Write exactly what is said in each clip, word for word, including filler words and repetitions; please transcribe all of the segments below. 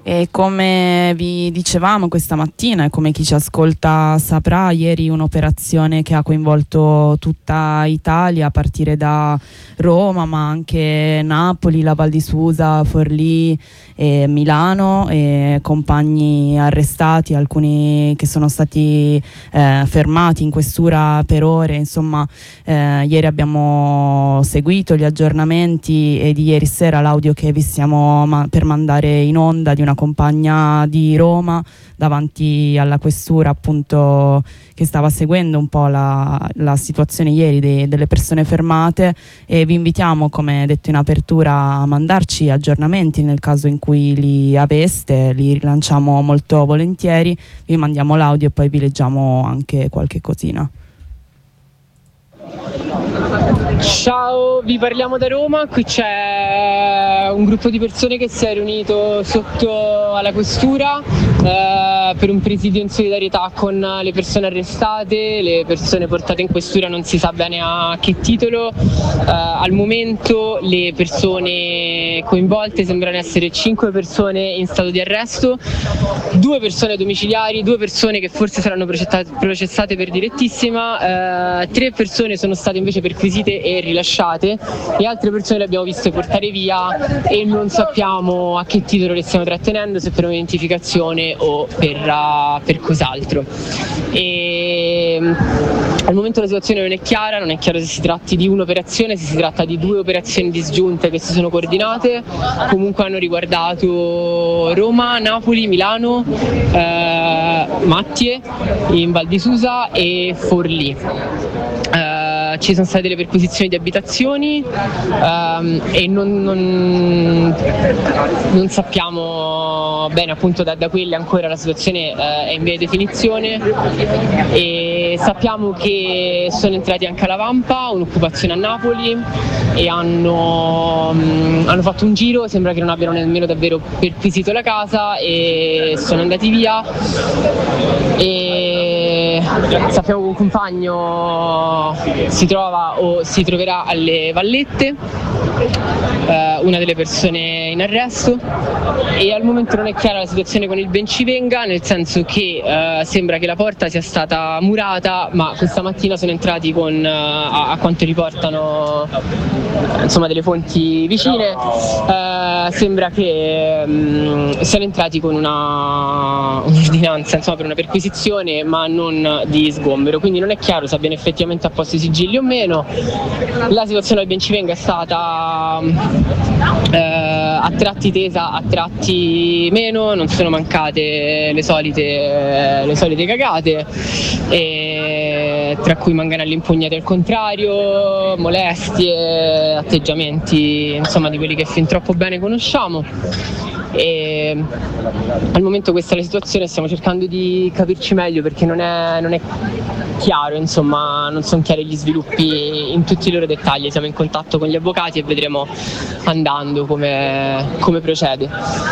E come vi dicevamo questa mattina e come chi ci ascolta saprà, ieri un'operazione che ha coinvolto tutta Italia a partire da Roma, ma anche Napoli, la Val di Susa, Forlì e Milano, e compagni arrestati, alcuni che sono stati eh, fermati in questura per ore. Insomma, eh, ieri abbiamo seguito gli aggiornamenti e di ieri sera l'audio che vi stiamo ma- per mandare in onda di una compagna di Roma davanti alla questura, appunto, che stava seguendo un po' la, la situazione ieri de, delle persone fermate, e vi invitiamo, come detto in apertura, a mandarci aggiornamenti nel caso in cui li aveste, li rilanciamo molto volentieri. Vi mandiamo l'audio e poi vi leggiamo anche qualche cosina. Ciao, vi parliamo da Roma. Qui c'è un gruppo di persone che si è riunito sotto alla questura eh, per un presidio in solidarietà con le persone arrestate, le persone portate in questura non si sa bene a che titolo. Eh, al momento le persone coinvolte sembrano essere cinque persone in stato di arresto, due persone domiciliari, due persone che forse saranno processate, processate per direttissima, eh, tre persone sono state invece perquisite e rilasciate, e altre persone le abbiamo viste portare via e non sappiamo a che titolo le stiamo trattenendo, se per un'identificazione o per, uh, per cos'altro. E, um, al momento la situazione non è chiara, non è chiaro se si tratti di un'operazione, se si tratta di due operazioni disgiunte che si sono coordinate. Comunque hanno riguardato Roma, Napoli, Milano, eh, Mattie in Val di Susa e Forlì. Uh, ci sono state delle perquisizioni di abitazioni um, e non, non, non sappiamo bene, appunto da, da quelle ancora la situazione uh, è in via di definizione, e sappiamo che sono entrati anche alla Vampa, un'occupazione a Napoli, e hanno, um, hanno fatto un giro, sembra che non abbiano nemmeno davvero perquisito la casa e sono andati via. E sappiamo che un compagno si trova o si troverà alle Vallette, eh, una delle persone in arresto, e al momento non è chiara la situazione con il Bencivenga, nel senso che eh, sembra che la porta sia stata murata, ma questa mattina sono entrati con, eh, a, a quanto riportano insomma delle fonti vicine, eh, sembra che mh, siano entrati con una un'ordinanza, insomma, per una perquisizione, ma non di sgombero, quindi non è chiaro se abbiano effettivamente apposto i sigilli o meno. La situazione al Bencivenga è stata eh, a tratti tesa, a tratti meno, non sono mancate le solite, le solite cagate, e tra cui manganelli impugnati al contrario, molestie, atteggiamenti insomma di quelli che fin troppo bene conosciamo. E al momento questa è la situazione, stiamo cercando di capirci meglio perché non è, non è chiaro, insomma, non sono chiari gli sviluppi in tutti i loro dettagli. Siamo in contatto con gli avvocati e vedremo andando come, come procede.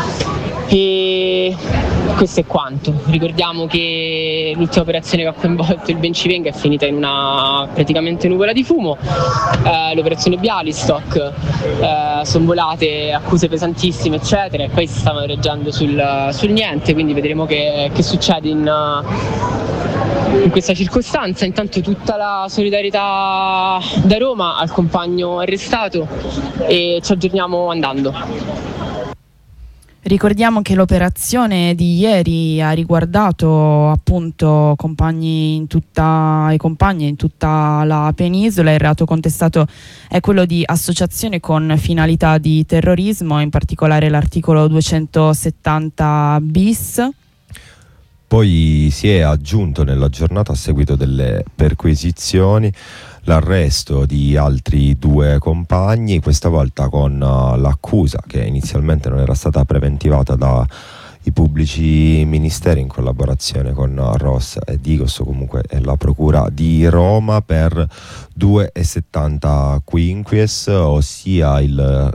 E questo è quanto. Ricordiamo che l'ultima operazione che ha coinvolto il Bencivenga è finita in una praticamente nuvola di fumo, eh, l'operazione Bialystok, eh, sono volate accuse pesantissime eccetera, e poi si stavano reggendo sul, sul niente, quindi vedremo che, che succede in, in questa circostanza. Intanto tutta la solidarietà da Roma al compagno arrestato e ci aggiorniamo andando. Ricordiamo che l'operazione di ieri ha riguardato appunto compagni in tutta, e compagne in tutta la penisola. Il reato contestato è quello di associazione con finalità di terrorismo, in particolare l'articolo duecentosettanta bis. Poi si è aggiunto nella giornata, a seguito delle perquisizioni, l'arresto di altri due compagni, questa volta con uh, l'accusa che inizialmente non era stata preventivata dai pubblici ministeri in collaborazione con uh, Ross e Digos, comunque è la procura di Roma, per due e settanta quinquies, ossia il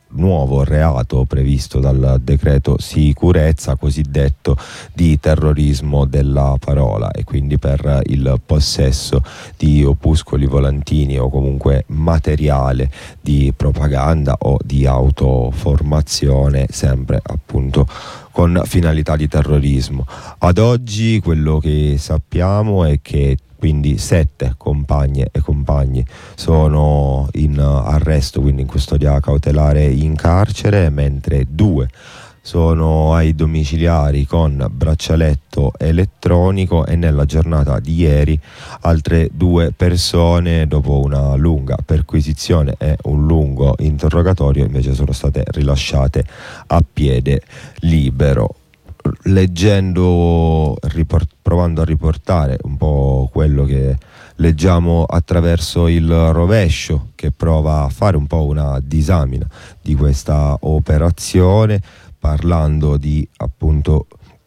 nuovo reato previsto dal decreto sicurezza cosiddetto di terrorismo della parola, e quindi per il possesso di opuscoli, volantini o comunque materiale di propaganda o di autoformazione, sempre appunto con finalità di terrorismo. Ad oggi quello che sappiamo è che quindi sette compagne e compagni sono in arresto, quindi in custodia cautelare in carcere, mentre due sono ai domiciliari con braccialetto elettronico, e nella giornata di ieri altre due persone, dopo una lunga perquisizione e un lungo interrogatorio, invece sono state rilasciate a piede libero. Leggendo, riport- provando a riportare un po' quello che leggiamo attraverso il rovescio, che prova a fare un po' una disamina di questa operazione, parlando di appunto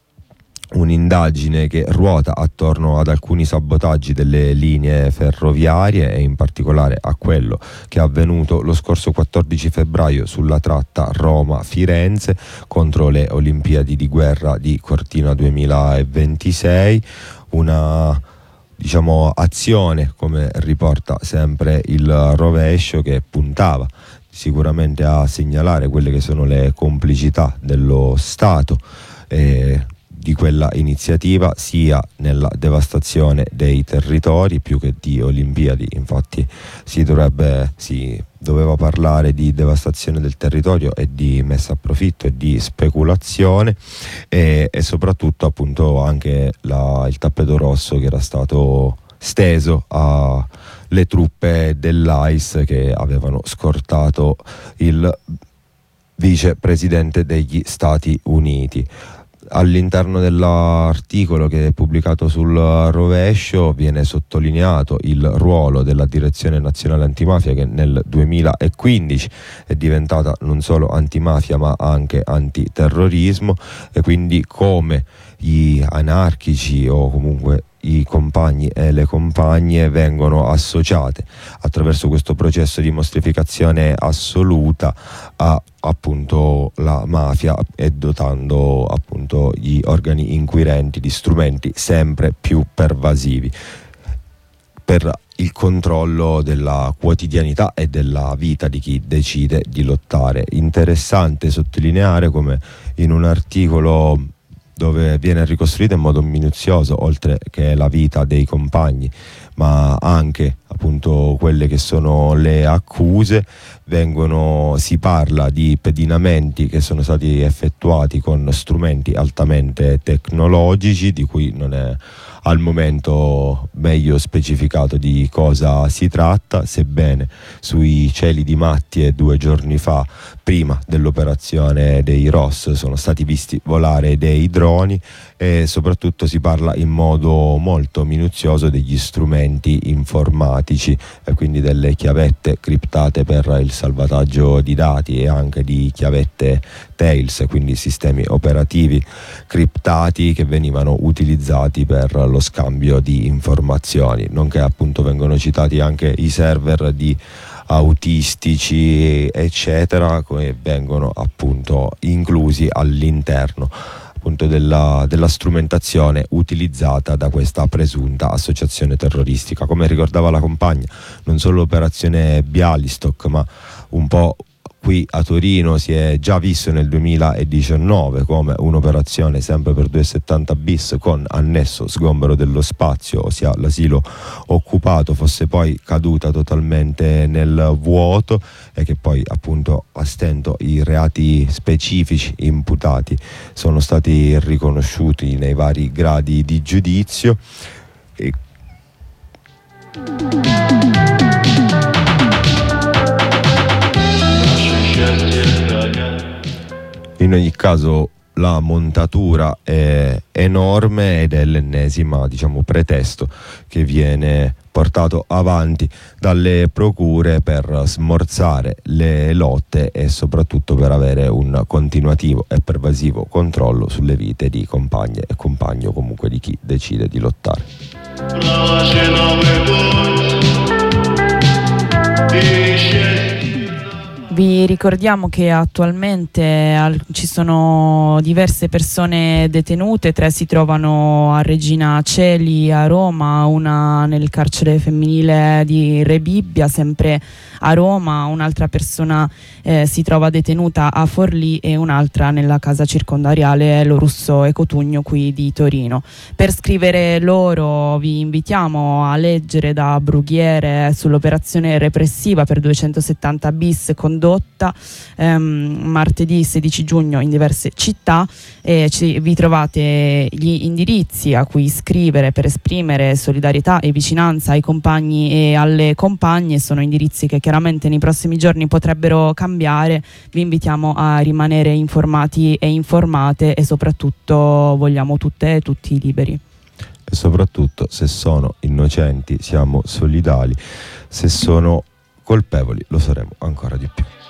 un'indagine che ruota attorno ad alcuni sabotaggi delle linee ferroviarie, e in particolare a quello che è avvenuto lo scorso quattordici febbraio sulla tratta Roma-Firenze contro le Olimpiadi di guerra di Cortina duemilaventisei. Una diciamo azione, come riporta sempre il rovescio, che puntava sicuramente a segnalare quelle che sono le complicità dello Stato eh, di quella iniziativa, sia nella devastazione dei territori più che di Olimpiadi. Infatti si dovrebbe si doveva parlare di devastazione del territorio e di messa a profitto e di speculazione, e, e soprattutto appunto anche la, il tappeto rosso che era stato steso alle truppe dell'A I S che avevano scortato il vicepresidente degli Stati Uniti. All'interno dell'articolo che è pubblicato sul rovescio viene sottolineato il ruolo della Direzione Nazionale Antimafia, che nel duemilaquindici è diventata non solo antimafia ma anche antiterrorismo, e quindi come gli anarchici o comunque i compagni e le compagne vengono associate attraverso questo processo di mostrificazione assoluta a appunto la mafia, e dotando appunto gli organi inquirenti di strumenti sempre più pervasivi per il controllo della quotidianità e della vita di chi decide di lottare. Interessante sottolineare come in un articolo dove viene ricostruita in modo minuzioso, oltre che la vita dei compagni, ma anche appunto quelle che sono le accuse, vengono, si parla di pedinamenti che sono stati effettuati con strumenti altamente tecnologici, di cui non è al momento meglio specificato di cosa si tratta, sebbene sui cieli di Mattie due giorni fa, prima dell'operazione dei R O S, sono stati visti volare dei droni, e soprattutto si parla in modo molto minuzioso degli strumenti informatici, e quindi delle chiavette criptate per il salvataggio di dati, e anche di chiavette Tails, quindi sistemi operativi criptati che venivano utilizzati per lo scambio di informazioni, nonché appunto vengono citati anche i server di autistici eccetera, che vengono appunto inclusi all'interno appunto della, della strumentazione utilizzata da questa presunta associazione terroristica. Come ricordava la compagna, non solo l'operazione Bialystok, ma un po' qui a Torino si è già visto nel duemiladiciannove come un'operazione sempre per duecentosettanta bis con annesso sgombero dello spazio, ossia l'asilo occupato, fosse poi caduta totalmente nel vuoto, e che poi appunto a stento i reati specifici imputati sono stati riconosciuti nei vari gradi di giudizio. E in ogni caso la montatura è enorme ed è l'ennesima, diciamo, pretesto che viene portato avanti dalle procure per smorzare le lotte e soprattutto per avere un continuativo e pervasivo controllo sulle vite di compagne e compagni, o comunque di chi decide di lottare. Vi ricordiamo che attualmente al- ci sono diverse persone detenute, tre si trovano a Regina Coeli a Roma, una nel carcere femminile di Rebibbia, sempre a Roma, un'altra persona eh, si trova detenuta a Forlì e un'altra nella casa circondariale Lorusso e Cotugno qui di Torino. Per scrivere loro vi invitiamo a leggere da Brughiere sull'operazione repressiva per duecentosettanta bis condotta ehm, martedì sedici giugno in diverse città, e ci, vi trovate gli indirizzi a cui scrivere per esprimere solidarietà e vicinanza ai compagni e alle compagne. Sono indirizzi che chiaramente nei prossimi giorni potrebbero cambiare. Vi invitiamo a rimanere informati e informate, e soprattutto vogliamo tutte e tutti liberi. E soprattutto, se sono innocenti siamo solidali, se sono colpevoli lo saremo ancora di più.